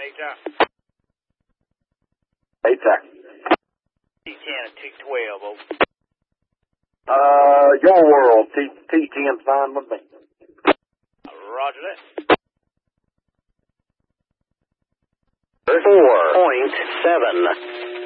H.R. H.R. T10 and T12, over. Your world, T10's fine with me. Roger that. 4.7.